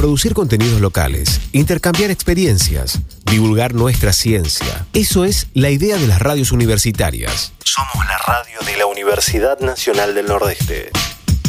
producir contenidos locales, intercambiar experiencias, divulgar nuestra ciencia. Eso es la idea de las radios universitarias. Somos la radio de la Universidad Nacional del Nordeste.